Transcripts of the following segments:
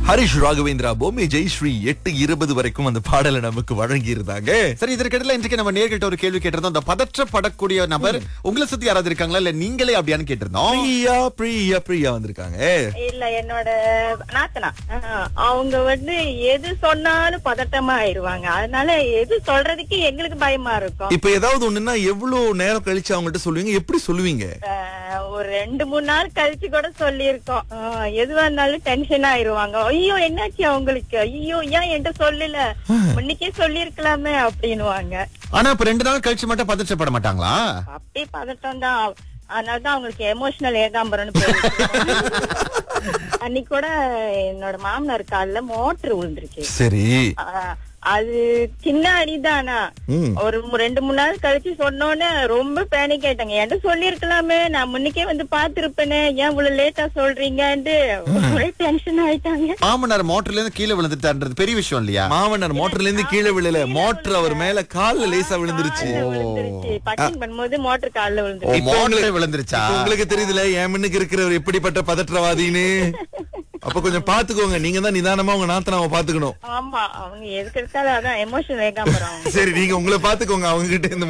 ஹரிஷ் ராகவேந்திரா பொம்மை ஜெயஸ்ரீ 8:20 வரைக்கும் அந்த பாடலை நமக்கு வழங்கி இருந்தாங்க. சரி, இதற்கிடையில இன்றைக்கு நம்ம நேர்கிட்ட ஒரு கேள்வி கேட்டிருந்தோம். அந்த பதற்றப்படக்கூடிய நபர் உங்களை சுத்தி யாராவது இருக்காங்களா, இல்ல நீங்களே அப்படியான்னு கேட்டிருந்தோம். பிரியா பிரியா பிரியா வந்திருக்காங்க. இல்ல, என்னோட நாத்தனா அவங்க எது சொன்னாலும் பதட்டமா ஆயிருவாங்க. அதனால எது சொல்றதுக்கு எங்களுக்கு பயமா இருக்கும். இப்ப ஏதாவது ஒண்ணுன்னா எவ்வளவு நேரம் கழிச்சு அவங்கள்ட்ட சொல்லுவீங்க, எப்படி சொல்லுவீங்க? ஒரு 2-3 நாள் கழிச்சு கூட சொல்லியிருக்கோம். எதுவா இருந்தாலும் டென்ஷன் ஆயிருவாங்க. ஐயோ என்னாச்சு அவங்களுக்கு, ஐயோ ஏன் என்கிட்ட சொல்லல, முன்னைக்கே சொல்லிருக்கலாமே அப்படின்னுவாங்க. ஆனா இப்ப 2 நாள் கழிச்சு மட்டும் பதற்றப்பட மாட்டாங்களா? அப்படியே பதட்டம் தான். அதனாலதான் அவங்களுக்கு எமோஷனல் ஏகாம்பரம்னு பேரு. அன்னைக்கு கூட என்னோட மாமனார் கால்ல மோட்டர் விழுந்துருச்சு. சரி, அது சின்ன அடிதானா. ஒரு 2-3 நாள் கழிச்சு சொன்னோன்னு ரொம்ப பேனிக் ஆயிட்டாங்க. என்கிட்ட சொல்லிருக்கலாமே, நான் முன்னுக்கே பாத்துருப்பேனே, ஏன் இவ்வளவு லேட்டா சொல்றீங்கன்னு ஒரே டென்ஷன் ஆயிட்டாங்க. மாமனார் மோட்டர்ல இருந்து கீழே விழுந்துட்டான்றது பெரிய விஷயம் இல்லையா? மாமனார் மோட்டர்ல இருந்து கீழே விழல, மோட்டர் அவர் மேல கால்ல லேசா விழுந்துருச்சு. பக்கிங் பண்ணும்போது மோட்டர் கால்ல விழுந்துருச்சு. மோட்டரே விழுந்துருச்சா? இப்ப உங்களுக்கு தெரியுதுல என் முன்னுக்கு இருக்கிறவர் எப்படிப்பட்ட பதற்றவாதின்னு. அப்ப கொஞ்சம் பாத்துக்கோங்க, நீங்க தான் நிதானமா உங்க நாத்தனாவை பாத்துக்கணும். ஆமா, அவங்க எதுக்கு எடுத்தாலும் அதான் எமோஷனல் ஏகாம்பரம். சரி, நீங்க உங்களை பாத்துக்கோங்க, அவங்க கிட்ட இருந்து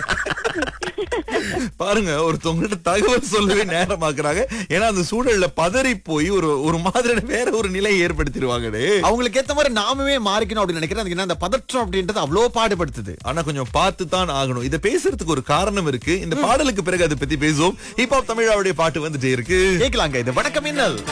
பாருங்க, ஒருத்தவங்ககிட்ட தகவல் சொல்லவே நேரமாக்குறாங்க. ஏன்னா அந்த சூழல்ல பதறி போய் ஒரு மாதிரியான வேற ஒரு நிலையை ஏற்படுத்திடுவாங்க. அவங்களுக்கு ஏத்த மாதிரி நாமுமே மாறிக்கணும் அப்படின்னு நினைக்கிறேன். அதுக்கு அந்த பதற்றம் அப்படின்றது அவ்வளவு பாடுபடுத்துது. ஆனா கொஞ்சம் பார்த்து தான் ஆகணும். இதை பேசுறதுக்கு ஒரு காரணம் இருக்கு. இந்த பாடலுக்கு பிறகு அதை பத்தி பேசுவோம். ஹிப்ஹாப் தமிழாவுடைய பாட்டு வந்துட்டே இருக்கு, கேட்கலாங்க. இது வணக்கம் மின்னல்.